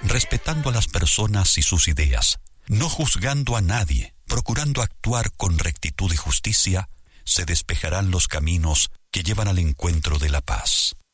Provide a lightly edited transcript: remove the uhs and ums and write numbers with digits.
respetando a las personas y sus ideas, no juzgando a nadie, procurando actuar con rectitud y justicia, se despejarán los caminos que llevan al encuentro de la paz.